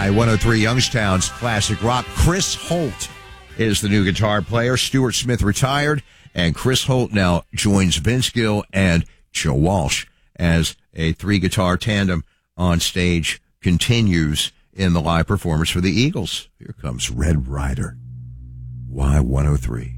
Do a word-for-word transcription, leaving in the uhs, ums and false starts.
Y one oh three Youngstown's classic rock. Chris Holt is the new guitar player. Stuart Smith retired, and Chris Holt now joins Vince Gill and Joe Walsh as a three-guitar tandem on stage continues in the live performance for the Eagles. Here comes Red Rider, Y one oh three.